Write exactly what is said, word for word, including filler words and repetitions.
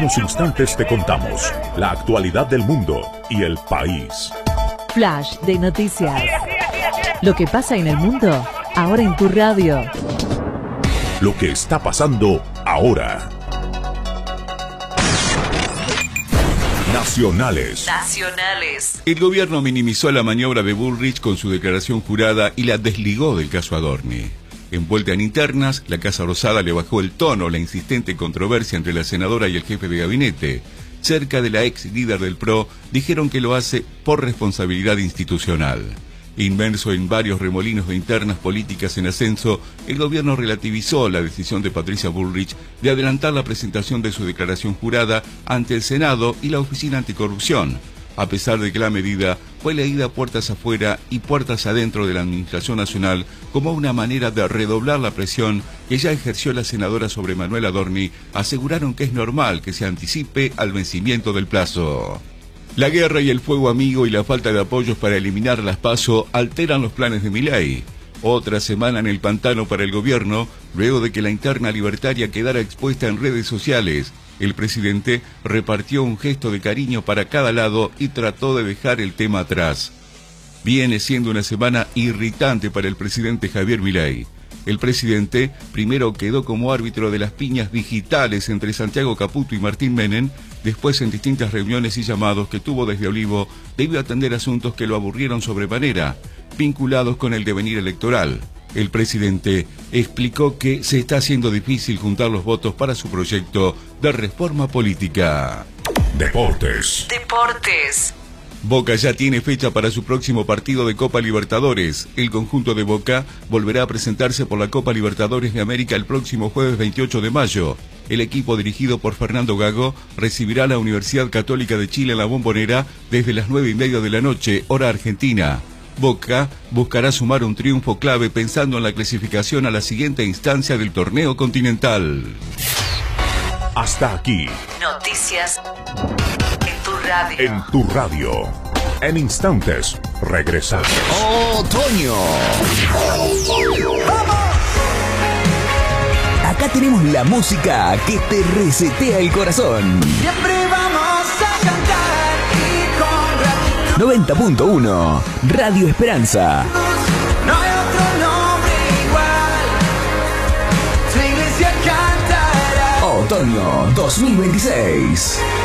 unos instantes te contamos la actualidad del mundo y el país. Flash de noticias. Lo que pasa en el mundo, ahora en tu radio. Lo que está pasando ahora. Nacionales. Nacionales. El gobierno minimizó la maniobra de Bullrich con su declaración jurada y la desligó del caso Adorni. Envuelta en internas, la Casa Rosada le bajó el tono a la insistente controversia entre la senadora y el jefe de gabinete. Cerca de la ex líder del P R O, dijeron que lo hace por responsabilidad institucional. Inmerso en varios remolinos de internas políticas en ascenso, el gobierno relativizó la decisión de Patricia Bullrich de adelantar la presentación de su declaración jurada ante el Senado y la Oficina Anticorrupción, a pesar de que la medida fue leída puertas afuera y puertas adentro de la Administración Nacional como una manera de redoblar la presión que ya ejerció la senadora sobre Manuel Adorni. Aseguraron que es normal que se anticipe al vencimiento del plazo. La guerra y el fuego amigo y la falta de apoyos para eliminar las PASO alteran los planes de Milei. Otra semana en el pantano para el gobierno, luego de que la interna libertaria quedara expuesta en redes sociales. El presidente repartió un gesto de cariño para cada lado y trató de dejar el tema atrás. Viene siendo una semana irritante para el presidente Javier Milei. El presidente primero quedó como árbitro de las piñas digitales entre Santiago Caputo y Martín Menem. Después, en distintas reuniones y llamados que tuvo desde Olivo, debió atender asuntos que lo aburrieron sobremanera, vinculados con el devenir electoral. El presidente explicó que se está haciendo difícil juntar los votos para su proyecto de reforma política. Deportes. Deportes. Boca ya tiene fecha para su próximo partido de Copa Libertadores. El conjunto de Boca volverá a presentarse por la Copa Libertadores de América el próximo jueves veintiocho de mayo. El equipo dirigido por Fernando Gago recibirá a la Universidad Católica de Chile en la Bombonera desde las nueve y media de la noche, hora argentina. Boca buscará sumar un triunfo clave pensando en la clasificación a la siguiente instancia del torneo continental. Hasta aquí. Noticias en tu radio. En tu radio. En instantes, regresamos. Otoño. Acá tenemos la música que te resetea el corazón. Siempre vamos a cantar y con gratitud. noventa punto uno, Radio Esperanza. No hay otro nombre igual. Tu iglesia cantará. Otoño dos mil veintiséis.